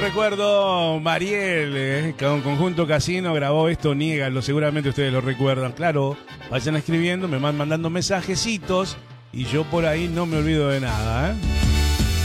recuerdo, Mariel, con Conjunto Casino grabó esto, Niégalo, seguramente ustedes lo recuerdan. Claro, vayan escribiendo, me van mandando mensajecitos y yo por ahí no me olvido de nada, ¿eh?